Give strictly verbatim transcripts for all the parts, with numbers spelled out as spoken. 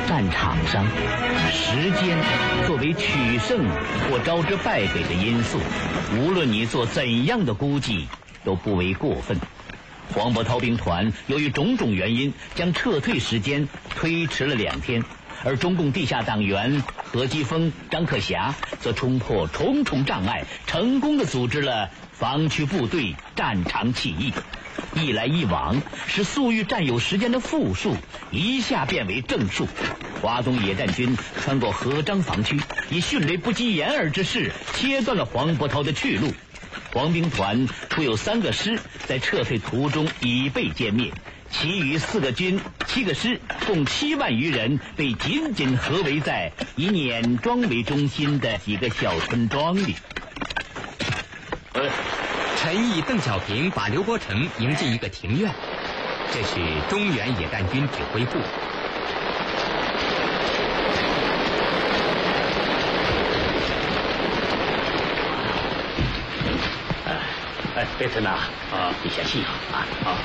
战场上，时间作为取胜或招致败北的因素，无论你做怎样的估计，都不为过分。黄伯韬兵团由于种种原因，将撤退时间推迟了两天，而中共地下党员何基沣、张克侠则冲破重重障碍，成功地组织了防区部队战场起义。一来一往，使粟裕占有时间的负数一下变为正数。华东野战军穿过合漳防区，以迅雷不及掩耳之势切断了黄伯韬的去路。黄兵团除有三个师在撤退途中已被歼灭，其余四个军、七个师，共七万余人被紧紧合围在以碾庄为中心的几个小村庄里。 呃，陈毅、邓小平把刘伯承迎进一个庭院，这是中原野战军指挥部。 哎，北辰呐，啊，你先歇一下啊啊。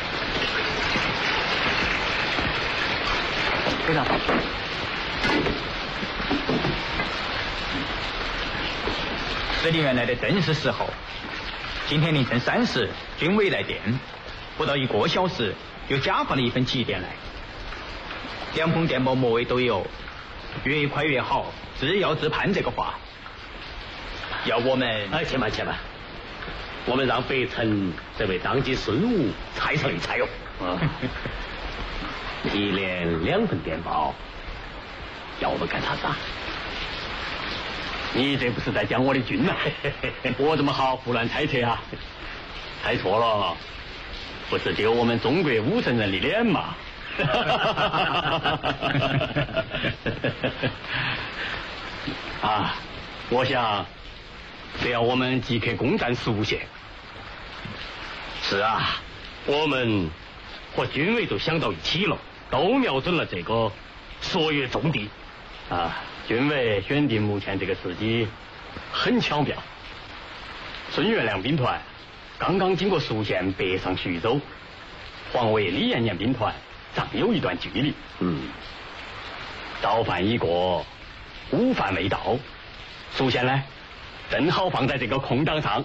队长， 司令员来的正是时候。今天凌晨三时，军委来电，不到一个小时又加发了一份急电来，两封电报末尾都有“越快越好，自要自判”这个话。要我们哎，且慢且慢。我们让北辰这位当今孙武猜上一猜哟。啊，一连两份电报，要我们干啥子啊？你这不是在讲我的军呐、啊？我怎么好胡乱猜测啊？猜错了，不是丢我们中国武圣人的脸嘛？啊，我想只要我们即刻攻占宿县。是啊，我们和军委都想到一起了，都瞄准了这个朔越重地啊。军委选定目前这个时机很巧妙。孙元良兵团刚刚经过宿县北上徐州，黄维、李延年兵团尚有一段距离。嗯，早饭已过，午饭未到，宿县呢正好放在这个空档上。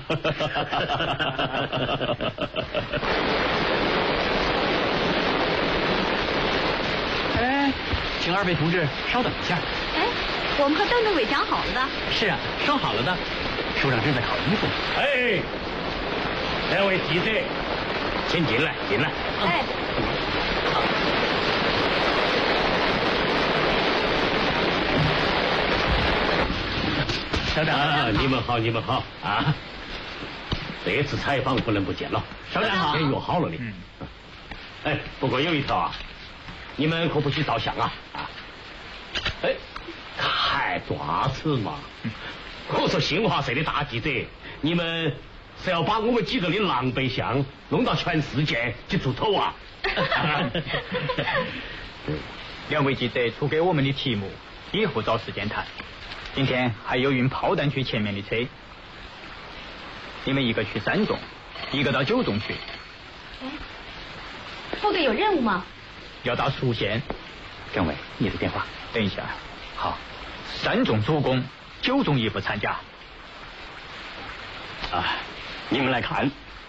哎，请二位同志稍等一下。 哎，我们和邓政委讲好了的。 是啊，说好了的。首长正在烤衣服。 哎，两位记者，请进来，进来。 哎。 首长、啊，你们好，你们好啊！这次采访不能不见了。 首长好， 先约好了的。嗯。哎，不过有一条啊，你们可不许照相啊！啊。哎，还爪子嘛？我说新华社的大记者，你们是要把我们几个的狼狈相弄到全世界去出头啊？ 两位记者出给我们的题目，以后找时间谈。今天还有运炮弹去前面的车，你们一个去三纵，一个到九纵去。 哎，部队有任务吗？ 要到宿县。 政委，你的电话。 等一下。好，三纵主攻，九纵一不参加。 啊，你们来看，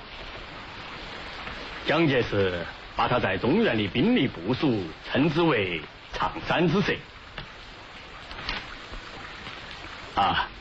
蒋介石把他在中原的兵力部署称之为“常山之色”。啊，